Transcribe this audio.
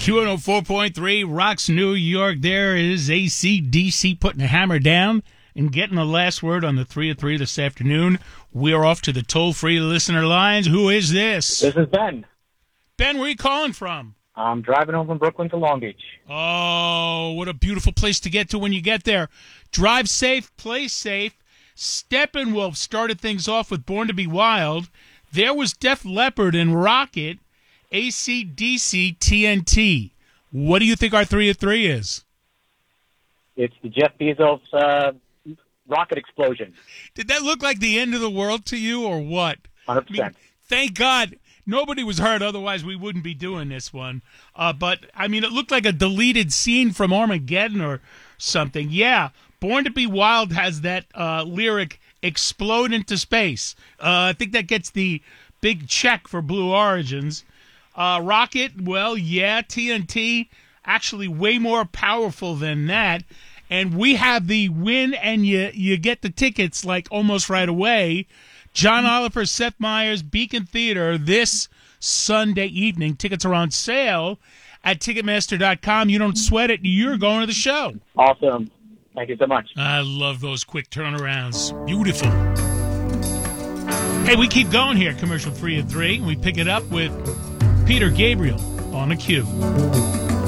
Q104.3 rocks New York. There is AC/DC putting the hammer down and getting the last word on the 3 at 3 this afternoon. We're off to the toll-free listener lines. Who is this? This is Ben. Ben, where are you calling from? I'm driving home from Brooklyn to Long Beach. Oh, what a beautiful place to get to when you get there. Drive safe, play safe. Steppenwolf started things off with Born to Be Wild. There was Def Leppard and Rocket, AC/DC, TNT. What do you think our 3 at 3 is? It's the Jeff Bezos rocket explosion. Did that look like the end of the world to you or what? 100%. Thank God nobody was hurt, otherwise we wouldn't be doing this one. But, I mean, it looked like a deleted scene from Armageddon or something. Yeah, Born to Be Wild has that lyric, explode into space. I think that gets the big check for Blue Origins. Rocket, well, yeah, TNT, actually way more powerful than that. And we have the win, and you get the tickets like almost right away. John Oliver, Seth Meyers, Beacon Theater this Sunday evening. Tickets are on sale at Ticketmaster.com. You don't sweat it. You're going to the show. Awesome. Thank you so much. I love those quick turnarounds. Beautiful. Hey, we keep going here. Commercial free at 3. We pick it up with Peter Gabriel on a cue.